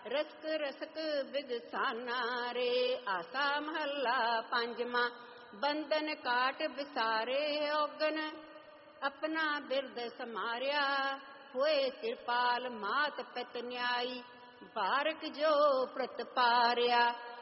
Rusk rusk ਬਿਗਸਾਨਾ ਰੇ। ਆਸਾ ਮਹੱਲਾ ਪੰਜਵਾਂ। ਬੰਧਨ ਕਾਟ ਵਿਸਾਰੇ ਔਗਣ ਆਪਣਾ ਬਿਰਦ ਸਮਾਰਿਆ। ਹੋਏ ਕਿਰਪਾਲ ਮਾਤ ਪਿਤ ਨਿਆਈ ਬਾਰਕ ਜੋ ਪ੍ਰਤ ਪਾਰਿਆ।